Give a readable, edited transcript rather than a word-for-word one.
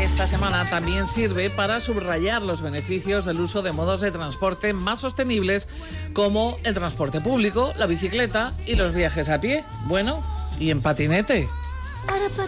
esta semana también sirve para subrayar los beneficios del uso de modos de transporte más sostenibles como el transporte público, la bicicleta y los viajes a pie. Bueno, y en patinete.